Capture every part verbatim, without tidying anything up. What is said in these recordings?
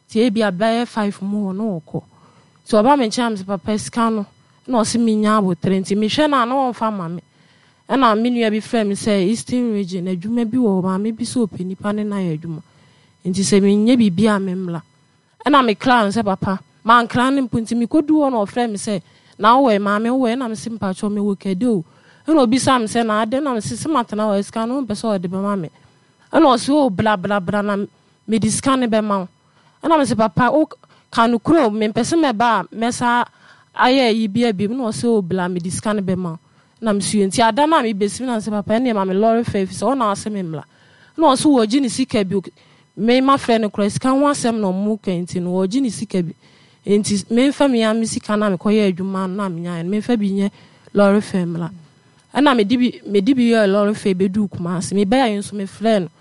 Ti ebi abɛyɛ five mu no ɔkɔ. So ɔba me nkyɛn am sɛ papa sika no na ɔse menya abotre nti mehwɛ na na ɔmfa ma me. Ɛna me nua bi frɛ me sɛ Eastern region adwuma bi wɔ ma me bi sɛ opɛ nipa ne na yɛ adwuma. Nti sɛ menye bibi a memla. Ɛna me kra sɛ papa ma nkra ne mpo nti mekodu hɔ na ɔfrɛ me sɛ na wo ma me wo na me sim pa cho me wo kede o. Ɛna obi sam sɛ na ade na me sisi matena wo sika no pɛ sɛ ɔde be ma me. Ɛna ɔse o bla bla bla na me di sika ne be ma wo. Ɛna me sɛ papa o kanu kro me pɛ sɛ me ba mesa ayɛ yi bia bi na ɔse o bla me di sika ne be ma wo. Na me suye nti ada na me besi na sɛ papa ne ma me lorry fare fi sɛ ɔna ase me mla. Na ɔse wo gi ne sika bi me ma frɛ ne kra sika ho asɛm na ɔmo ka nti no wo gi ne sika bi. Enti me mfa me ya me sika na me koye adwuma na me nya me mfa bi nye lorry fare mla. Ana me di bi me di bi yo lorry fare be du kuma ase me ba ya nso me frɛ no.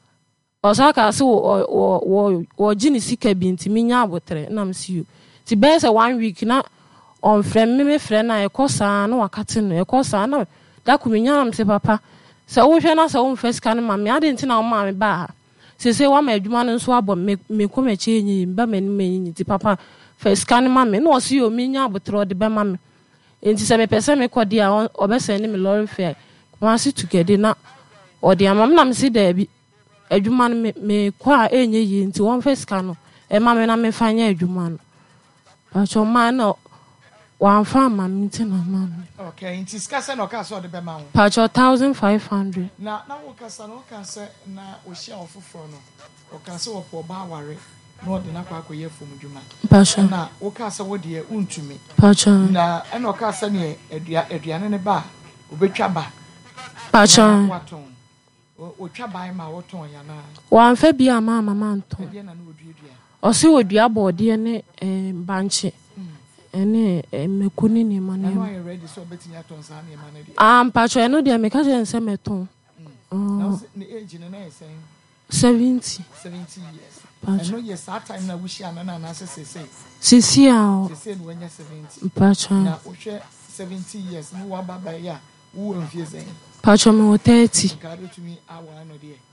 Osaka se wo wo wo gi ne sika bi nti me nya abotre na me siyo. Ti be se one week na on frɛ me me frɛ na e kosa na wakate no e kosa na da ku me nya na me se papa se wo hwɛ na se wo mfa sika na ma me ade nti na wo ma me ba ha. Se se wa ma adwuma no nso abɔ me me ko me che nyi ba me me nyi ti papa first can mama no see you mean ya butro de be mama enti se me pese me kodi a obese ni me lorry fare kuma si together na odi amam na me si da bi adwuma no me me kwa enye yi enti won first can no e mama na me fanya adwuma no pa cho ma no wan fa mama nti na mama okay enti ska se no ka so de be ma wo pa cho one thousand five hundred na na wo ka sa no ka se na o hia ofoforo no o ka se wo po ba ware no de na kwa akoye fom dwuma pasha na wo ka sa wo de untumi pasha na e no ka sa ne adua aduane ne ba obetwa ba pasha waton o twa ba ma woton ya na wan fa bi ama mama nto e na no oduadua o se odua bode ne eh banche ene mekuni ni ma na no are ready so betinya ton sa na ma na dia am pasha eno dia me ka je nse meton na ne age ne na esen seventy seventy years. I know yes, that time na wish and na say say say. Sisi a They say when you seventy. Pacha. Na o share seventy years. No wa baba ya. Who enfie say. Pacha me thirty. God to me I want no there.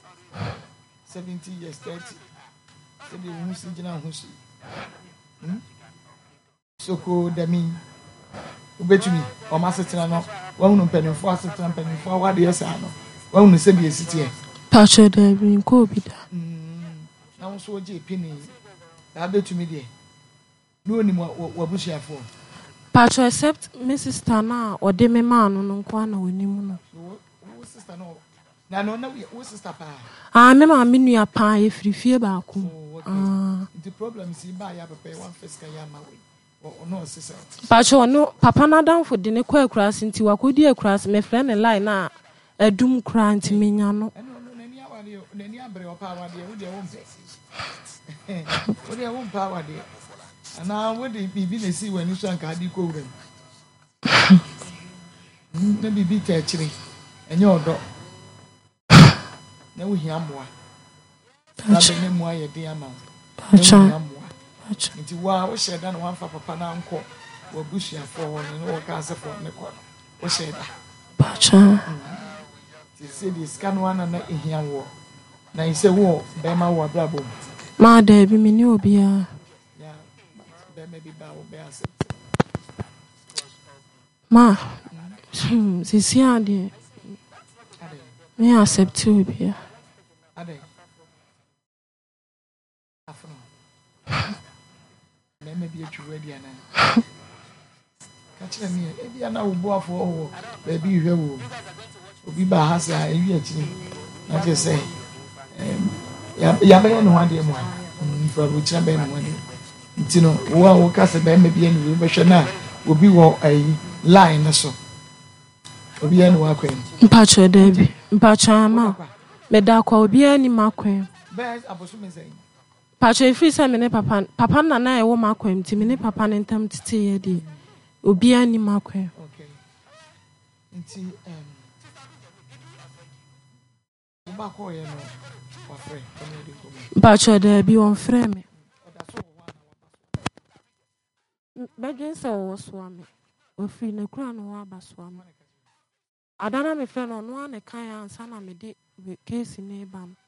seventy years thirty. So the who see jina who see. Hmm? So ko da mi. Obetumi o ma setena no. Wa unu mpanimfo asetena mpanimfo wa de esa no. Wa unu se bi esiti e. Pacha da bi ko bi da. Now so je penny that bet to me there no ni mo wabusia for Pacha except Missus Tana or de me man no kwa na woni mu no wo sister no na no na wo sister pa ah me ma me nua pa e frifie ba ko ah the problem is ba ya papa one first ka ya ma we o no sister Pacha no papa na danfo de ne kwa akura sinti wakodi akura me friend ne line na adum kura nti menya no nani awade nani abre o pa awade wo de wo mpe wo de wo mpa awade ana wo de bibi na si wani so anka adi ko wura na bibi ta chire enye odo na wo hia moa na be ne moa ye de ama Pacha Pacha nti wa wo sheda na wan fa papa na anko wo bushia fo no wo ka se fo ne ko wo sheda Pacha ti se di scan one na ehia wo na ise wo be ma wo brabo ma da bi me ni obi a ya be me bi ba wo be ase ma sisi ade me accept obi a ade afro me me bi atwu ready ana ka kire me e bi ana wo bo afo wo be bi hwe wo obi ba ha sa ewi achi na je say em ya ya be no ade mo mfa bo kira be no ade ntino wo a wo ka se be me bi anu be hwe na obi wo ayi line so obi anu akwen mpacho dabi mpacho ma me da kwa obi ani makwen be aboso me say pacho ifri se me ne papa papa na na e wo makwen ti me ne papa ne ntam tete ye de obi ani makwen okay nti em ba ko ye no wa frɛ ko de ko mpacho dabi won frɛ me Begin so was swami. O free ne kura no wa baswami. Adana me friend no no ne kan answer na me de case ne bam.